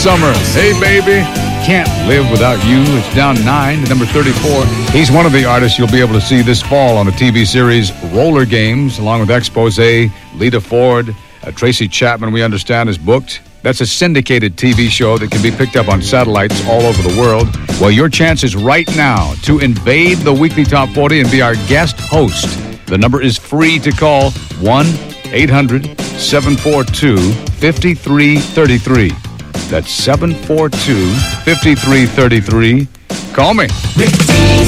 summer. Hey, baby. Can't Live Without You. It's down 9 to number 34. He's one of the artists you'll be able to see this fall on the TV series Roller Games, along with Expose, Lita Ford, Tracy Chapman, we understand, is booked. That's a syndicated TV show that can be picked up on satellites all over the world. Well, your chance is right now to invade the Weekly Top 40 and be our guest host. The number is free to call, 1-800-742-5333. That's 742-5333. Call me.